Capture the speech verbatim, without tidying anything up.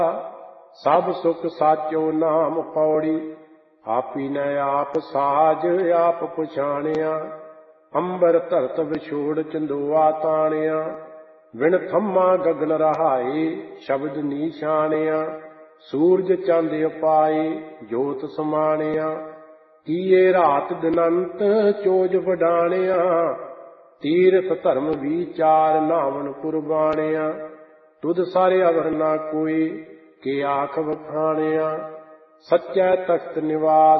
सब सुख साचो नाम पौड़ी। आपी न आप साज आप पुछाणिया। अंबर धरत विछोड़ चंदोआ ताणिया। विण थम्मा गगन रहाए शब्द नीछाणिया। सूरज चंद उपाए जोत समाणिया। तीए रात दिनंत चोज वडाणिया। तीर्थ धर्म विचार नावन कुर्बाणिया। तुद सारे अवर ना कोई के आख वखाणिया। सच्चै तख्त निवास